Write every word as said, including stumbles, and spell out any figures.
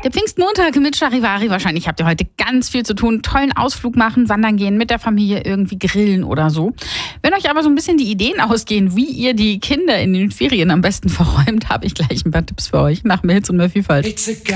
Der Pfingstmontag mit Charivari. Wahrscheinlich habt ihr heute ganz viel zu tun. Tollen Ausflug machen, wandern gehen, mit der Familie irgendwie grillen oder so. Wenn euch aber so ein bisschen die Ideen ausgehen, wie ihr die Kinder in den Ferien am besten verräumt, habe ich gleich ein paar Tipps für euch. Nach Mills und Murphy Falsch.